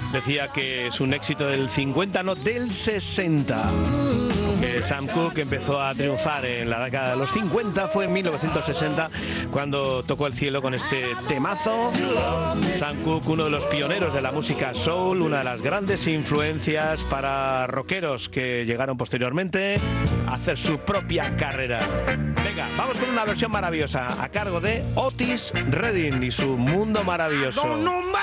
decía que es un éxito del 50, no del 60. Que Sam Cooke empezó a triunfar en la década de los 50, fue en 1960 cuando tocó el cielo con este temazo. Sam Cooke, uno de los pioneros de la música soul, una de las grandes influencias para rockeros que llegaron posteriormente a hacer su propia carrera. Venga, vamos con una versión maravillosa a cargo de Otis Redding y su Mundo Maravilloso.